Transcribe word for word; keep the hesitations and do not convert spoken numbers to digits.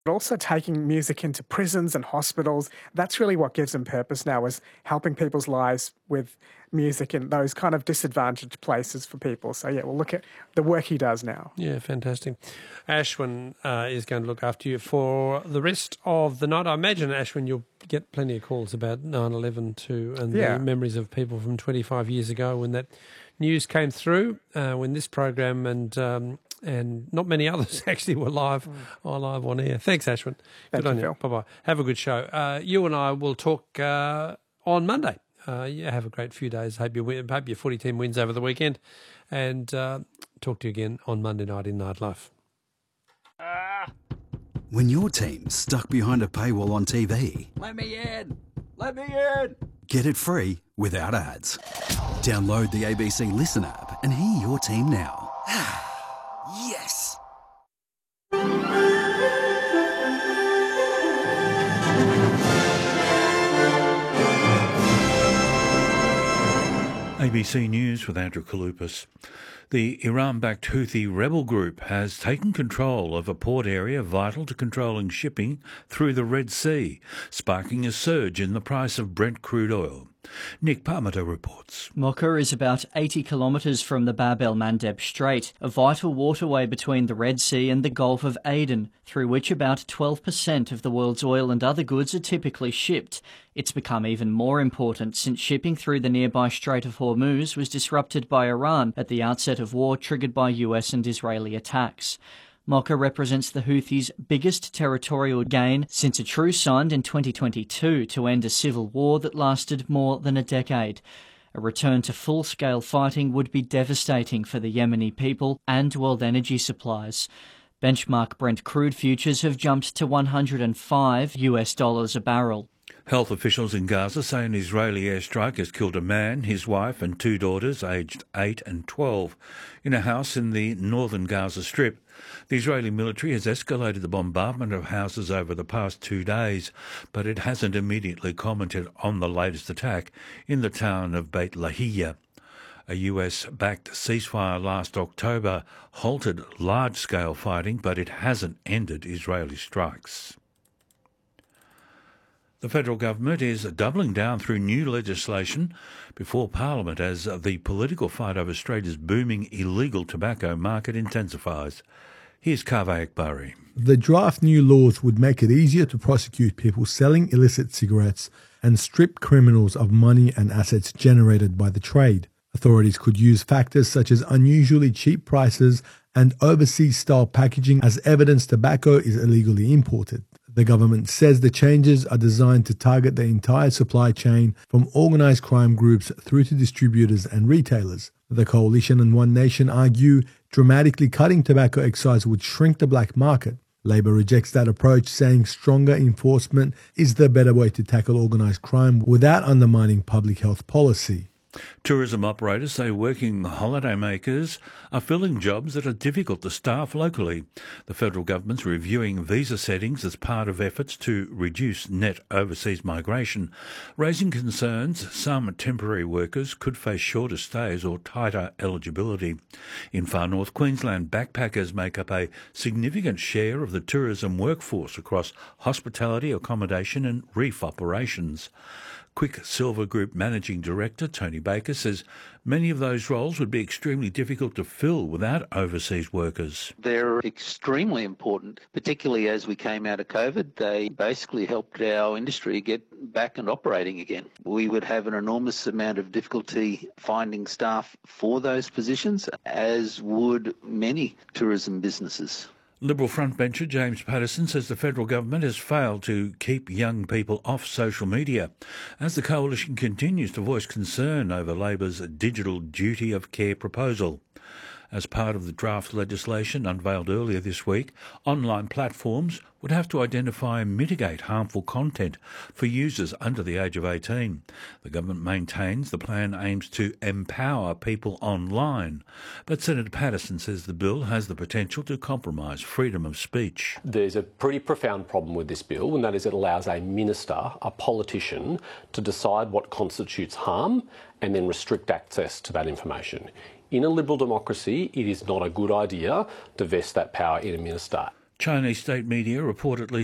but also taking music into prisons and hospitals. That's really what gives him purpose now, is helping people's lives with music in those kind of disadvantaged places for people. So, yeah, we'll look at the work he does now. Yeah, fantastic. Ashwin uh, is going to look after you for the rest of the night. I imagine, Ashwin, you'll get plenty of calls about nine eleven too, and yeah. the memories of people from twenty-five years ago when that news came through, uh, when this program and um, and not many others actually were live, mm. or live on air. Thanks, Ashwin. Thank good on you, you. Bye-bye. Have a good show. Uh, you and I will talk uh, on Monday. Uh, yeah, have a great few days. Hope, you win, hope your footy team wins over the weekend. And uh, talk to you again on Monday night in Nightlife. Ah. When your team's stuck behind a paywall on T V. Let me in! Let me in! Get it free without ads. Download the A B C Listen app and hear your team now. Yes! A B C News with Andrew Kaloupas. The Iran-backed Houthi rebel group has taken control of a port area vital to controlling shipping through the Red Sea, sparking a surge in the price of Brent crude oil. Nick Parmenter reports. Mocha is about eighty kilometres from the Bab el-Mandeb Strait, a vital waterway between the Red Sea and the Gulf of Aden, through which about twelve percent of the world's oil and other goods are typically shipped. It's become even more important since shipping through the nearby Strait of Hormuz was disrupted by Iran at the outset of war triggered by U S and Israeli attacks. Mocha represents the Houthis' biggest territorial gain since a truce signed in twenty twenty-two to end a civil war that lasted more than a decade. A return to full-scale fighting would be devastating for the Yemeni people and world energy supplies. Benchmark Brent crude futures have jumped to one hundred five US dollars a barrel. Health officials in Gaza say an Israeli airstrike has killed a man, his wife and two daughters, aged eight and twelve, in a house in the northern Gaza Strip. The Israeli military has escalated the bombardment of houses over the past two days, but it hasn't immediately commented on the latest attack in the town of Beit Lahia. A U S-backed ceasefire last October halted large-scale fighting, but it hasn't ended Israeli strikes. The federal government is doubling down through new legislation before Parliament as the political fight over Australia's booming illegal tobacco market intensifies. Here's Kaveh Akbari. The draft new laws would make it easier to prosecute people selling illicit cigarettes and strip criminals of money and assets generated by the trade. Authorities could use factors such as unusually cheap prices and overseas-style packaging as evidence tobacco is illegally imported. The government says the changes are designed to target the entire supply chain from organised crime groups through to distributors and retailers. The Coalition and One Nation argue dramatically cutting tobacco excise would shrink the black market. Labor rejects that approach, saying stronger enforcement is the better way to tackle organised crime without undermining public health policy. Tourism operators say working holidaymakers are filling jobs that are difficult to staff locally. The federal government's reviewing visa settings as part of efforts to reduce net overseas migration, raising concerns some temporary workers could face shorter stays or tighter eligibility. In far north Queensland, backpackers make up a significant share of the tourism workforce across hospitality, accommodation and reef operations. Quicksilver Group Managing Director Tony Baker says many of those roles would be extremely difficult to fill without overseas workers. They're extremely important, particularly as we came out of COVID. They basically helped our industry get back and operating again. We would have an enormous amount of difficulty finding staff for those positions, as would many tourism businesses. Liberal frontbencher James Patterson says the federal government has failed to keep young people off social media as the coalition continues to voice concern over Labor's digital duty of care proposal. As part of the draft legislation unveiled earlier this week, online platforms would have to identify and mitigate harmful content for users under the age of eighteen. The government maintains the plan aims to empower people online, but Senator Patterson says the bill has the potential to compromise freedom of speech. There's a pretty profound problem with this bill, and that is it allows a minister, a politician, to decide what constitutes harm and then restrict access to that information. In a liberal democracy, it is not a good idea to vest that power in a minister. Chinese state media reportedly